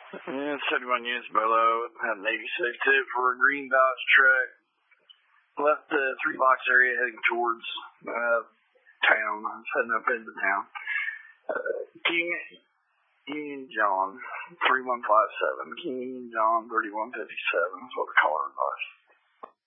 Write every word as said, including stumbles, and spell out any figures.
Yeah, seventy-one units below. Had an eighty-six tip for a green Dodge truck. Left the three box area heading towards uh, town. I was heading up into town. Uh, King Union John, three one five seven. King Union John, thirty-one fifty-seven is what the caller was.